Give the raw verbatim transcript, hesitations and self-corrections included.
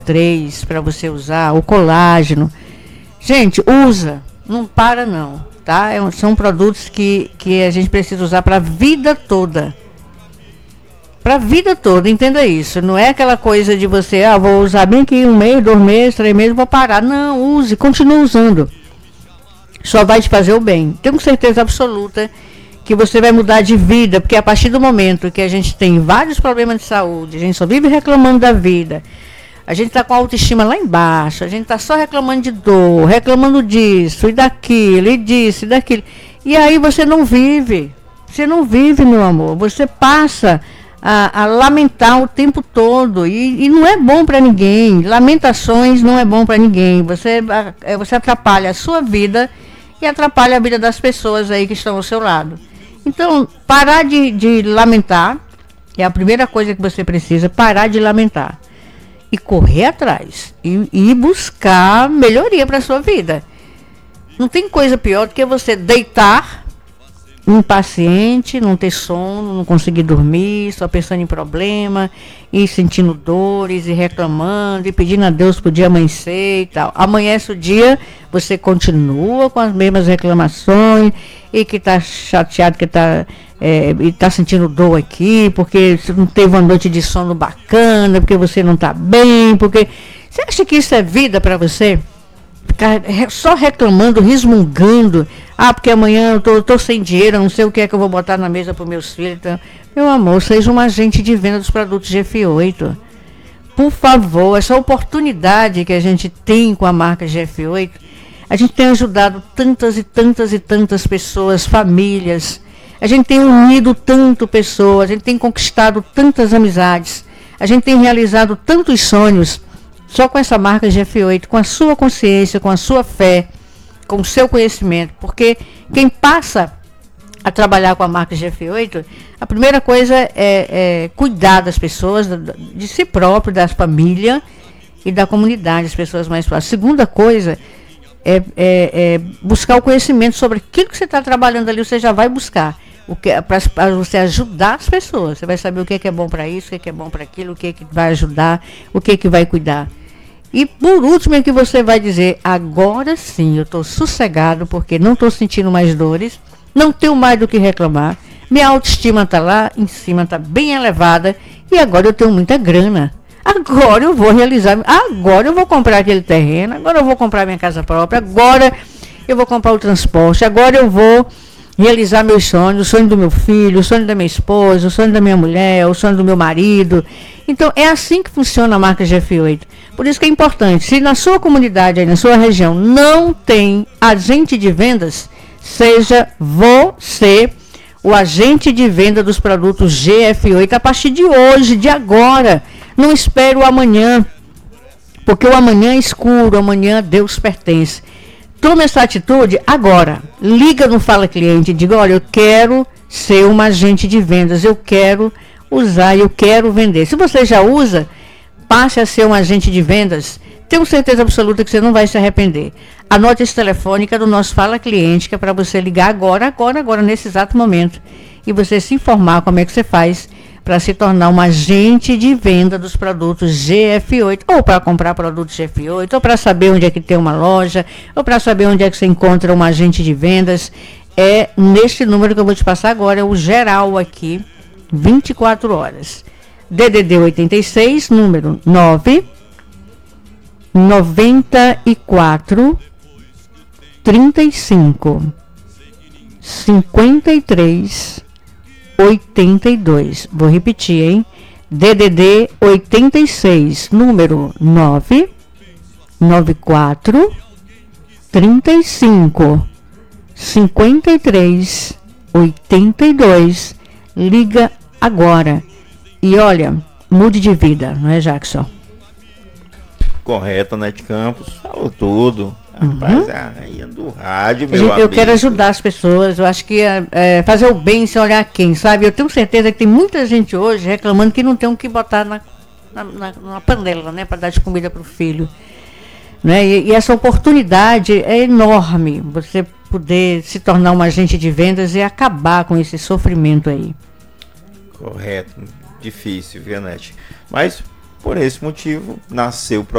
três para você usar, o colágeno. Gente, usa, não para não, tá? É, são produtos que, que a gente precisa usar para a vida toda. Para a vida toda, entenda isso. Não é aquela coisa de você, ah, vou usar bem aqui um mês, dois meses, três meses, vou parar. Não, use, continue usando. Só vai te fazer o bem. Tenho certeza absoluta que você vai mudar de vida, porque a partir do momento que a gente tem vários problemas de saúde, a gente só vive reclamando da vida, a gente está com a autoestima lá embaixo, a gente está só reclamando de dor, reclamando disso e daquilo, e disso e daquilo. E aí você não vive. Você não vive, meu amor. Você passa a, a lamentar o tempo todo. E, e não é bom para ninguém. Lamentações não é bom para ninguém. Você, a, você atrapalha a sua vida e atrapalha a vida das pessoas aí que estão ao seu lado. Então, parar de, de lamentar é a primeira coisa que você precisa, parar de lamentar. E correr atrás. E, e buscar melhoria para a sua vida. Não tem coisa pior do que você deitar impaciente, não ter sono, não conseguir dormir, só pensando em problema, e sentindo dores, e reclamando, e pedindo a Deus para o dia amanhecer e tal. Amanhece o dia, você continua com as mesmas reclamações, e que está chateado, que está é, tá sentindo dor aqui, porque você não teve uma noite de sono bacana, porque você não está bem, porque... Você acha que isso é vida para você? Ficar só reclamando, resmungando. Ah, porque amanhã eu tô, tô sem dinheiro, não sei o que é que eu vou botar na mesa para os meus filhos. Então, meu amor, seja um agente de venda dos produtos G F oito. Por favor, essa oportunidade que a gente tem com a marca G F oito, a gente tem ajudado tantas e tantas e tantas pessoas, famílias. A gente tem unido tanto pessoas, a gente tem conquistado tantas amizades. A gente tem realizado tantos sonhos só com essa marca G F oito, com a sua consciência, com a sua fé, com o seu conhecimento. Porque quem passa a trabalhar com a marca G F oito, a primeira coisa é, é cuidar das pessoas, de si próprio, da família e da comunidade, as pessoas mais próximas. A segunda coisa é, é, é buscar o conhecimento sobre aquilo que você está trabalhando ali, você já vai buscar. Para você ajudar as pessoas. Você vai saber o que é, que é bom para isso, o que é, que é bom para aquilo, o que é que vai ajudar, o que é que vai cuidar. E por último é que você vai dizer, agora sim, eu estou sossegado, porque não estou sentindo mais dores, não tenho mais do que reclamar, minha autoestima está lá em cima, está bem elevada, e agora eu tenho muita grana. Agora eu vou realizar, agora eu vou comprar aquele terreno, agora eu vou comprar minha casa própria, agora eu vou comprar o transporte, agora eu vou realizar meus sonhos, o sonho do meu filho, o sonho da minha esposa, o sonho da minha mulher, o sonho do meu marido. Então, é assim que funciona a marca G F oito. Por isso que é importante, se na sua comunidade, aí na sua região, não tem agente de vendas, seja você o agente de venda dos produtos G F oito a partir de hoje, de agora. Não espere o amanhã, porque o amanhã é escuro, amanhã a Deus pertence. Tome essa atitude agora. Liga no Fala Cliente e diga, olha, eu quero ser uma agente de vendas, eu quero usar, eu quero vender. Se você já usa, passe a ser um agente de vendas. Tenho certeza absoluta que você não vai se arrepender. Anote esse telefone que é do nosso Fala Cliente, que é para você ligar agora, agora, agora, nesse exato momento. E você se informar como é que você faz para se tornar um agente de venda dos produtos G F oito, ou para comprar produtos G F oito, ou para saber onde é que tem uma loja, ou para saber onde é que você encontra um agente de vendas. É neste número que eu vou te passar agora, é o geral aqui, vinte e quatro horas. D D D oitenta e seis, número nove noventa e quatro trinta e cinco cinquenta e três oitenta e dois. Vou repetir, hein? D D D oitenta e seis, número nove noventa e quatro trinta e cinco cinquenta e três oitenta e dois. Liga agora. E olha, mude de vida, não é, Jackson? Correto, Nete Campos. Falou tudo. Rapaz, uhum. Aí é do rádio, meu eu, amigo. Eu quero ajudar as pessoas. Eu acho que é, é, fazer o bem sem olhar quem, sabe? Eu tenho certeza que tem muita gente hoje reclamando que não tem o que botar na, na, na, na panela, né? Para dar de comida para o filho. Né? E, e essa oportunidade é enorme. Você poder se tornar um agente de vendas e acabar com esse sofrimento aí. Correto. Difícil, viu, Nete? Mas Por esse motivo, nasceu o